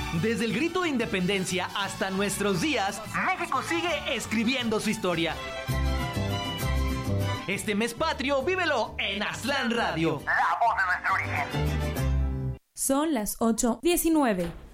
Desde el grito de independencia hasta nuestros días, México sigue escribiendo su historia. Este mes patrio, vívelo en Aztlán Radio. La voz de nuestro origen. Son las 8:19.